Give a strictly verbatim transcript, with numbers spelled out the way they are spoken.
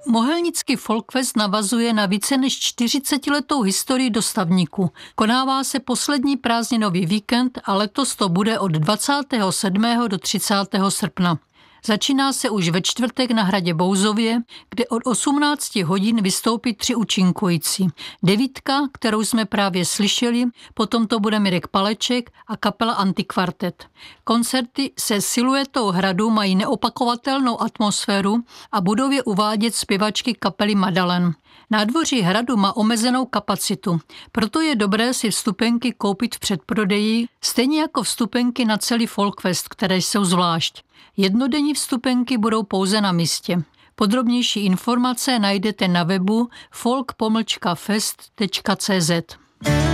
Mohelnický Folkfest navazuje na více než čtyřicetiletou historii dostavníku. Konává se poslední prázdninový víkend a letos to bude od dvacátého sedmého do třicátého srpna. Začíná se už ve čtvrtek na hradě Bouzově, kde od osmnácti hodin vystoupí tři účinkující. Devítka, kterou jsme právě slyšeli, potom to bude Mirek Paleček a kapela Antikvartet. Koncerty se siluetou hradu mají neopakovatelnou atmosféru a budou je uvádět zpěvačky kapely Madalen. Nádvoří hradu má omezenou kapacitu, proto je dobré si vstupenky koupit v předprodeji, stejně jako vstupenky na celý Folkfest, které jsou zvlášť. Jednodenní vstupenky budou pouze na místě. Podrobnější informace najdete na webu folk pomlčka fest tečka cé zet.